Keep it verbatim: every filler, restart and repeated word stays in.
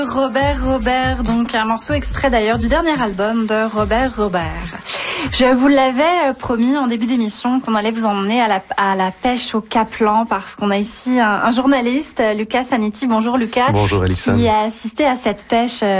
Robert Robert, donc un morceau extrait d'ailleurs du dernier album de Robert Robert. Je vous l'avais promis en début d'émission qu'on allait vous emmener à la, à la pêche au Caplan parce qu'on a ici un, un journaliste, Lucas Zanetti. Bonjour Lucas. Bonjour Alexandre. Qui a assisté à cette pêche